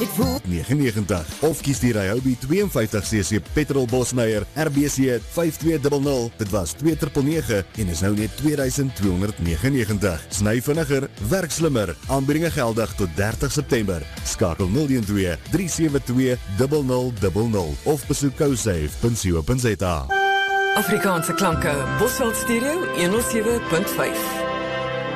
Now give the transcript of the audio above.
Ek voel 99 of kies die Ryobi 52cc petrol Bosmeier RBC 5200. Dit was 2,999 en is nou net 2299. Sny vinniger, werk slimmer. Aanbiedinge geldig tot 30 September. Skakel 012 372 0000 of besoek cosafe.co.za. Afrikaanse klanke, Bosveld Stereo 107.5.